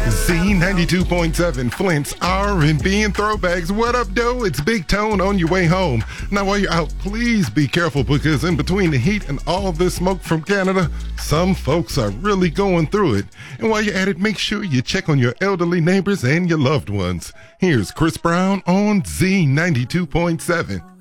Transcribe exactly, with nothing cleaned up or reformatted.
Z ninety-two point seven, Flint's R and B and throwbacks. What up, doe? It's Big Tone on your way home. Now, while you're out, please be careful because in between the heat and all this smoke from Canada, some folks are really going through it. And while you're at it, make sure you check on your elderly neighbors and your loved ones. Here's Chris Brown on Z ninety-two point seven.